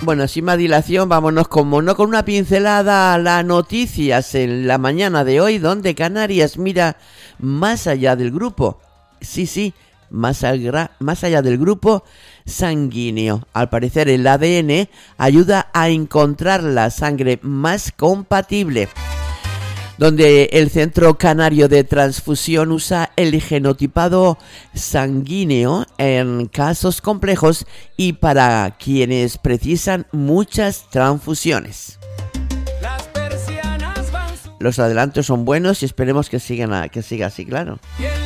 Bueno, sin más dilación, vámonos como no con una pincelada a las noticias en la mañana de hoy, donde Canarias mira más allá del grupo. Sí, más allá del grupo sanguíneo. Al parecer el ADN ayuda a encontrar la sangre más compatible, donde el Centro Canario de Transfusión usa el genotipado sanguíneo en casos complejos y para quienes precisan muchas transfusiones. Los adelantos son buenos y esperemos que siga así, claro.